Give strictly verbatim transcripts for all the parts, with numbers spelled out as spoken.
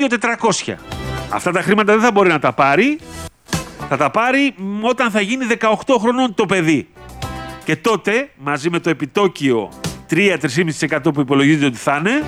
τετρακόσια. Αυτά τα χρήματα δεν θα μπορεί να τα πάρει. Θα τα πάρει όταν θα γίνει δεκαοκτώ χρονών το παιδί. Και τότε, μαζί με το επιτόκιο τρία με τρία κόμμα πέντε τοις εκατό που υπολογίζεται ότι θα είναι,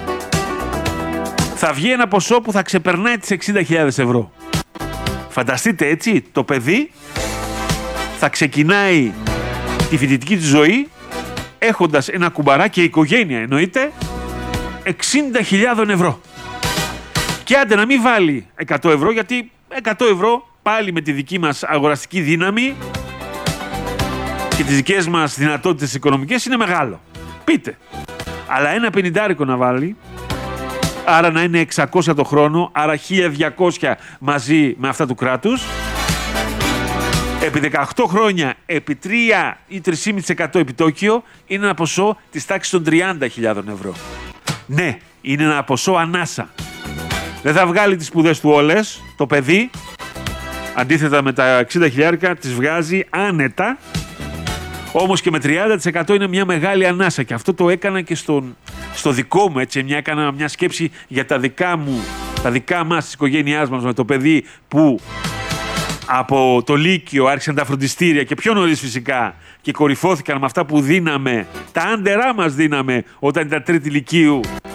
θα βγει ένα ποσό που θα ξεπερνάει τις εξήντα χιλιάδες ευρώ. Φανταστείτε έτσι, το παιδί θα ξεκινάει τη φοιτητική της ζωή έχοντας ένα κουμπαρά και οικογένεια εννοείται εξήντα χιλιάδες ευρώ. Και άντε να μην βάλει εκατό ευρώ, γιατί εκατό ευρώ πάλι με τη δική μας αγοραστική δύναμη και τις δικές μας δυνατότητες οικονομικές είναι μεγάλο. Πείτε. Αλλά ένα πενηντάρικο να βάλει, άρα να είναι εξακόσια το χρόνο, άρα χίλια διακόσια μαζί με αυτά του κράτους, επί δεκαοκτώ χρόνια, επί τρία ή τρία κόμμα πέντε τοις εκατό επιτόκιο, είναι ένα ποσό της τάξης των τριάντα χιλιάδες ευρώ. Ναι, είναι ένα ποσό ανάσα. Δεν θα βγάλει τις σπουδές του όλες, το παιδί, αντίθετα με τα εξήντα χιλιάρικα, τις βγάζει άνετα, όμως και με τριάντα τοις εκατό είναι μια μεγάλη ανάσα. Και αυτό το έκανα και στον, στο δικό μου, έτσι, μια, έκανα μια σκέψη για τα δικά μου, τα δικά μας, της οικογένειάς μας, με το παιδί που από το Λύκειο άρχισαν τα φροντιστήρια και πιο νωρίς φυσικά και κορυφώθηκαν με αυτά που δίναμε, τα άντερά μας δίναμε όταν ήταν τρίτη Λυκείου.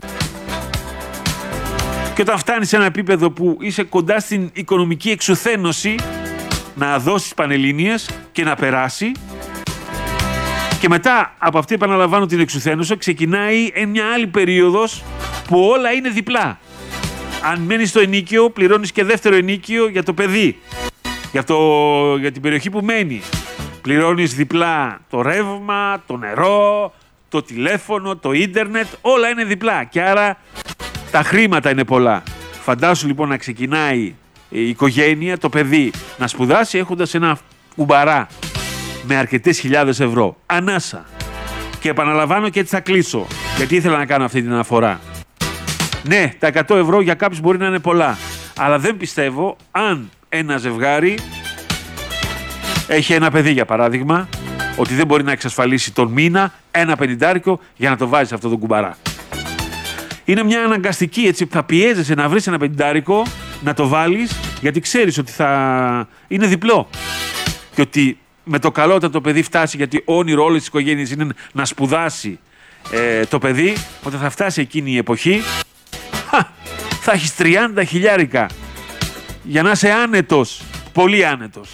Και όταν φτάνεις σε ένα επίπεδο που είσαι κοντά στην οικονομική εξουθένωση, να δώσεις πανελλήνιες και να περάσει. Και μετά από αυτή, επαναλαμβάνω, την εξουθένωση, ξεκινάει μια άλλη περίοδος που όλα είναι διπλά. Αν μένεις στο ενίκιο, πληρώνεις και δεύτερο ενίκιο για το παιδί, για, το, για την περιοχή που μένει. Πληρώνεις διπλά το ρεύμα, το νερό, το τηλέφωνο, το ίντερνετ, όλα είναι διπλά και άρα τα χρήματα είναι πολλά. Φαντάσου λοιπόν να ξεκινάει η οικογένεια, το παιδί, να σπουδάσει έχοντας ένα κουμπαρά με αρκετές χιλιάδες ευρώ. Ανάσα. Και επαναλαμβάνω και έτσι θα κλείσω, γιατί ήθελα να κάνω αυτή την αναφορά. Ναι, τα εκατό ευρώ για κάποιους μπορεί να είναι πολλά, αλλά δεν πιστεύω αν ένα ζευγάρι έχει ένα παιδί, για παράδειγμα, ότι δεν μπορεί να εξασφαλίσει τον μήνα ένα πενηντάρικο για να το βάζει σε αυτό το κουμπαρά. Είναι μια αναγκαστική, έτσι, θα πιέζεσαι να βρεις ένα πενηντάρικο, να το βάλεις, γιατί ξέρεις ότι θα είναι διπλό. Και ότι με το καλό όταν το παιδί φτάσει, γιατί όνειρο όλες τις οικογένειες είναι να σπουδάσει ε, το παιδί, όταν θα φτάσει εκείνη η εποχή, χα, θα έχεις τριάντα χιλιάρικα για να είσαι άνετος, πολύ άνετος.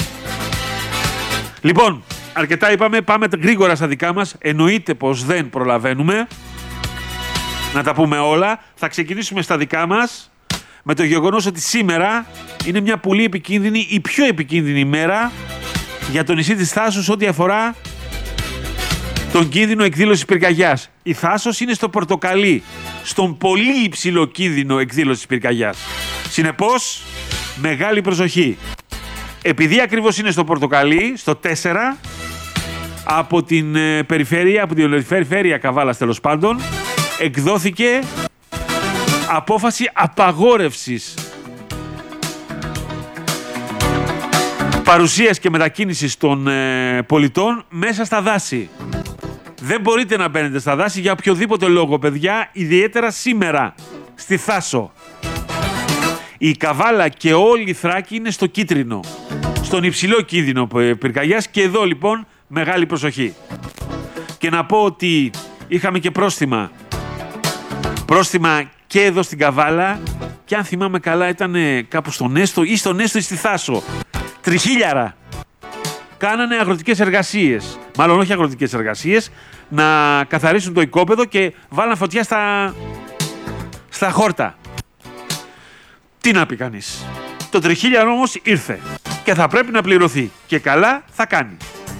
Λοιπόν, αρκετά είπαμε, πάμε γρήγορα στα δικά μας, εννοείται πως δεν προλαβαίνουμε να τα πούμε όλα. Θα ξεκινήσουμε στα δικά μας με το γεγονός ότι σήμερα είναι μια πολύ επικίνδυνη, η πιο επικίνδυνη μέρα για το νησί της Θάσος ό,τι αφορά τον κίνδυνο εκδήλωσης πυρκαγιάς. Η Θάσος είναι στο πορτοκαλί, στον πολύ υψηλό κίνδυνο εκδήλωσης πυρκαγιάς. Συνεπώς, μεγάλη προσοχή. Επειδή ακριβώς είναι στο πορτοκαλί, στο τέσσερα, από την ε, περιφέρεια, από την περιφέρεια Καβάλας τέλος πάντων, εκδόθηκε απόφαση απαγόρευσης παρουσίας και μετακίνησης των ε, πολιτών μέσα στα δάση. Δεν μπορείτε να μπαίνετε στα δάση για οποιοδήποτε λόγο, παιδιά, ιδιαίτερα σήμερα, στη Θάσο. Η Καβάλα και όλη η Θράκη είναι στο κίτρινο, στον υψηλό κίνδυνο πυρκαγιάς και εδώ λοιπόν μεγάλη προσοχή. Και να πω ότι είχαμε και πρόστιμα. Πρόστιμα και εδώ στην Καβάλα και αν θυμάμαι καλά ήταν κάπου στον Έστω ή στον Έστω ή στη Θάσο. Τριχίλιαρα. Κάνανε αγροτικές εργασίες, μάλλον όχι αγροτικές εργασίες, να καθαρίσουν το οικόπεδο και βάλαν φωτιά στα, στα χόρτα. Τι να πει κανείς. Το τριχίλιαρο όμως ήρθε και θα πρέπει να πληρωθεί και καλά θα κάνει.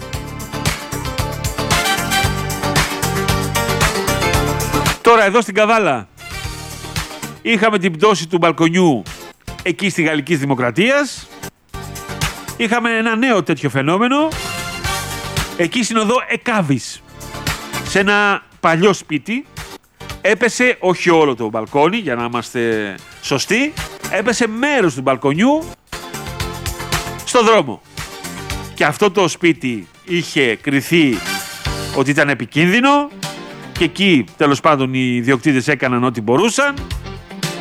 Τώρα εδώ στην Καβάλα είχαμε την πτώση του μπαλκονιού εκεί στη Γαλλικής Δημοκρατίας. Είχαμε ένα νέο τέτοιο φαινόμενο εκεί στην οδό Εκάβης. Σε ένα παλιό σπίτι έπεσε όχι όλο το μπαλκόνι, για να είμαστε σωστοί, έπεσε μέρος του μπαλκονιού στο δρόμο. Και αυτό το σπίτι είχε κριθεί ότι ήταν επικίνδυνο και εκεί τέλος πάντων οι ιδιοκτήτες έκαναν ό,τι μπορούσαν